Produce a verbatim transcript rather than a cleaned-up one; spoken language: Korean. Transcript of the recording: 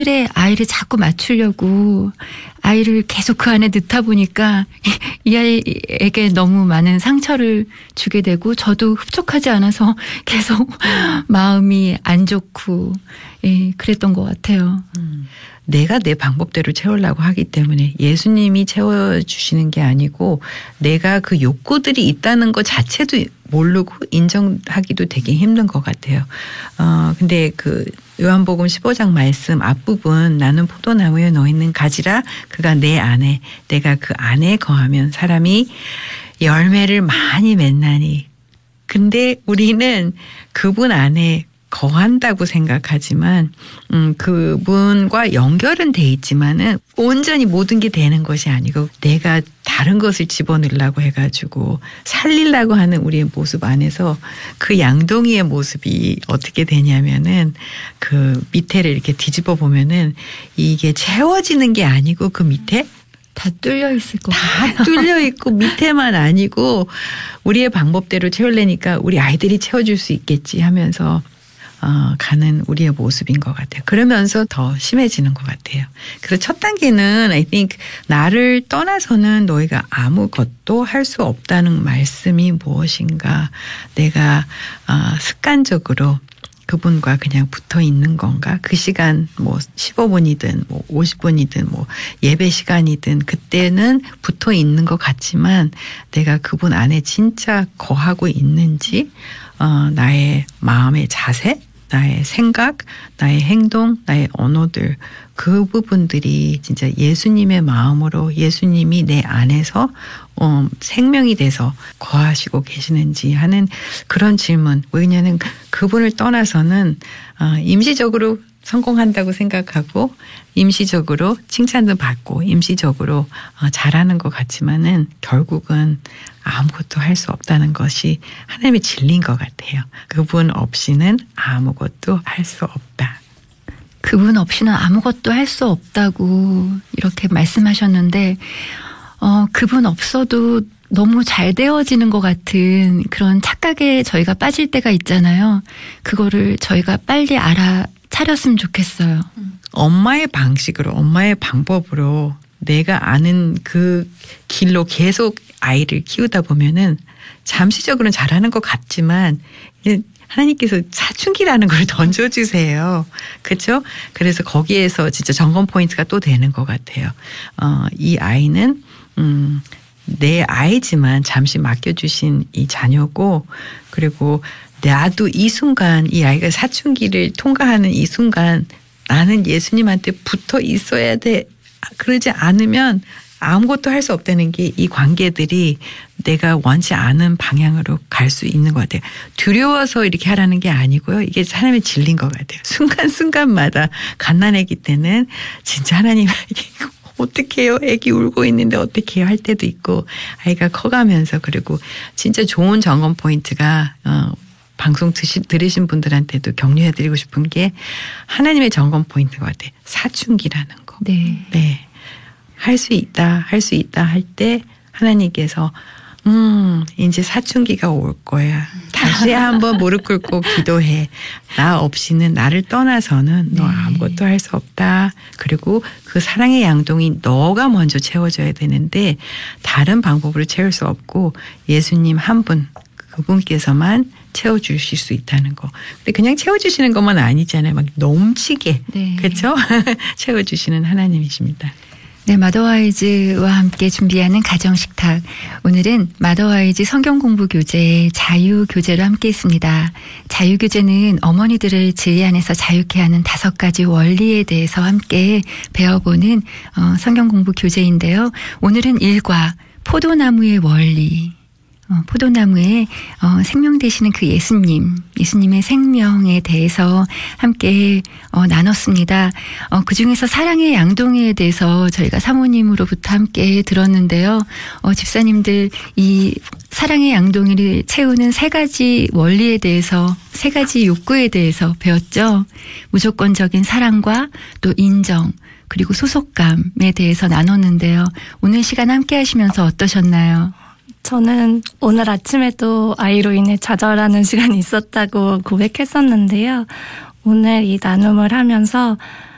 아이를 자꾸 맞추려고 아이를 계속 그 안에 넣다 보니까 이 아이에게 너무 많은 상처를 주게 되고 저도 흡족하지 않아서 계속 마음이 안 좋고 예, 그랬던 것 같아요. 음. 내가 내 방법대로 채우려고 하기 때문에 예수님이 채워주시는 게 아니고 내가 그 욕구들이 있다는 것 자체도 모르고 인정하기도 되게 힘든 것 같아요. 어, 근데 그 요한복음 십오 장 말씀 앞부분 나는 포도나무에 넣어 있는 가지라 그가 내 안에 내가 그 안에 거하면 사람이 열매를 많이 맺나니. 근데 우리는 그분 안에 거한다고 생각하지만 음, 그분과 연결은 돼 있지만은 온전히 모든 게 되는 것이 아니고 내가 다른 것을 집어넣으려고 해가지고 살리려고 하는 우리의 모습 안에서 그 양동이의 모습이 어떻게 되냐면은 그 밑에를 이렇게 뒤집어 보면은 이게 채워지는 게 아니고 그 밑에 다 뚫려 있을 것 같아요. 다 뚫려 있고 밑에만 아니고 우리의 방법대로 채우려니까 우리 아이들이 채워줄 수 있겠지 하면서 어, 가는 우리의 모습인 것 같아요. 그러면서 더 심해지는 것 같아요. 그래서 첫 단계는 I think 나를 떠나서는 너희가 아무것도 할 수 없다는 말씀이 무엇인가. 내가 어, 습관적으로 그분과 그냥 붙어 있는 건가? 그 시간 뭐 십오 분이든 뭐 오십 분이든 뭐 예배 시간이든 그때는 붙어 있는 것 같지만 내가 그분 안에 진짜 거하고 있는지 어, 나의 마음의 자세 나의 생각, 나의 행동, 나의 언어들 그 부분들이 진짜 예수님의 마음으로 예수님이 내 안에서 어, 생명이 돼서 거하시고 계시는지 하는 그런 질문. 왜냐하면 그분을 떠나서는 어, 임시적으로 성공한다고 생각하고 임시적으로 칭찬도 받고 임시적으로 어, 잘하는 것 같지만은 결국은 아무것도 할 수 없다는 것이 하나님의 진리인 것 같아요. 그분 없이는 아무것도 할 수 없다. 그분 없이는 아무것도 할 수 없다고 이렇게 말씀하셨는데 어, 그분 없어도 너무 잘 되어지는 것 같은 그런 착각에 저희가 빠질 때가 있잖아요. 그거를 저희가 빨리 알아차렸으면 좋겠어요. 엄마의 방식으로 엄마의 방법으로 내가 아는 그 길로 계속 아이를 키우다 보면은 잠시적으로는 잘하는 것 같지만 하나님께서 사춘기라는 걸 던져주세요. 그렇죠? 그래서 거기에서 진짜 점검 포인트가 또 되는 것 같아요. 어, 이 아이는 음, 내 아이지만 잠시 맡겨주신 이 자녀고 그리고 나도 이 순간 이 아이가 사춘기를 통과하는 이 순간 나는 예수님한테 붙어 있어야 돼. 그러지 않으면 아무것도 할 수 없다는 게 이 관계들이 내가 원치 않은 방향으로 갈 수 있는 것 같아요. 두려워서 이렇게 하라는 게 아니고요. 이게 하나님의 진리인 것 같아요. 순간순간마다 갓난아기 때는 진짜 하나님 어떻게 해요? 애기 울고 있는데 어떻게 해요? 할 때도 있고 아이가 커가면서 그리고 진짜 좋은 점검 포인트가 어, 방송 드시, 들으신 분들한테도 격려해드리고 싶은 게 하나님의 점검 포인트인 것 같아요. 사춘기라는 거. 네. 네. 할 수 있다, 할 수 있다 할 때 하나님께서 음, 이제 사춘기가 올 거야. 다시 한번 무릎 꿇고 기도해. 나 없이는 나를 떠나서는 너 아무것도 할 수 없다. 그리고 그 사랑의 양동이 너가 먼저 채워줘야 되는데 다른 방법으로 채울 수 없고 예수님 한 분, 그분께서만 채워주실 수 있다는 거. 근데 그냥 채워주시는 것만 아니잖아요. 막 넘치게. 네. 그렇죠? 채워주시는 하나님이십니다. 네, 마더와이즈와 함께 준비하는 가정식탁. 오늘은 마더와이즈 성경공부 교재 자유교재로 함께 했습니다. 자유교재는 어머니들을 진리 안에서 자유케 하는 다섯 가지 원리에 대해서 함께 배워보는 어, 성경공부 교재인데요. 오늘은 일과 포도나무의 원리. 어, 포도나무에 어, 생명 되시는 그 예수님, 예수님의 생명에 대해서 함께 어, 나눴습니다. 어, 그중에서 사랑의 양동이에 대해서 저희가 사모님으로부터 함께 들었는데요. 어, 집사님들 이 사랑의 양동이를 채우는 세 가지 원리에 대해서 세 가지 욕구에 대해서 배웠죠. 무조건적인 사랑과 또 인정 그리고 소속감에 대해서 나눴는데요. 오늘 시간 함께 하시면서 어떠셨나요? 저는 오늘 아침에도 아이로 인해 좌절하는 시간이 있었다고 고백했었는데요. 오늘 이 나눔을 하면서